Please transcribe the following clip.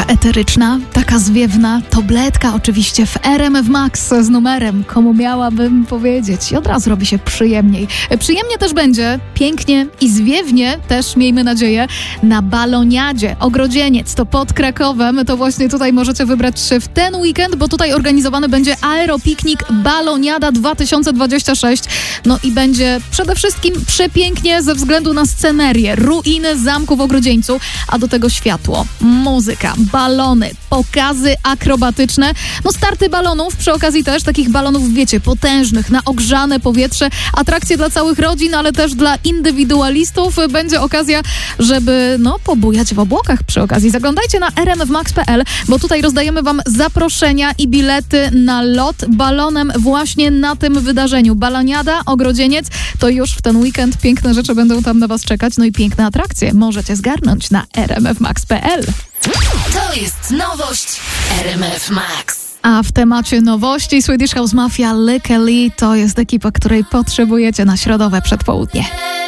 eteryczna, taka zwiewna, tabletka oczywiście w RMF Max z numerem, komu miałabym powiedzieć. I od razu robi się przyjemniej. Przyjemnie też będzie, pięknie i zwiewnie też, miejmy nadzieję, na Baloniadzie. Ogrodzieniec to pod Krakowem, to właśnie tutaj możecie wybrać się w ten weekend, bo tutaj organizowany będzie aeropiknik Baloniada 2026. No i będzie przede wszystkim przepięknie ze względu na scenerię, ruiny zamku w Ogrodzieńcu, a do tego światło, muzyka, balony, pokazy akrobatyczne, no starty balonów, przy okazji też takich balonów, wiecie, potężnych, na ogrzane powietrze, atrakcje dla całych rodzin, ale też dla indywidualistów. Będzie okazja, żeby pobujać w obłokach przy okazji. Zaglądajcie na rmfmax.pl, bo tutaj rozdajemy wam zaproszenia i bilety na lot balonem właśnie na tym wydarzeniu. Baloniada, Ogrodzieniec, to już w ten weekend piękne rzeczy będą tam na was czekać, no i piękne atrakcje możecie zgarnąć na rmfmax.pl. To jest nowość RMF Max. A w temacie nowości Swedish House Mafia, Lykke Li to jest ekipa, której potrzebujecie na środowe przedpołudnie.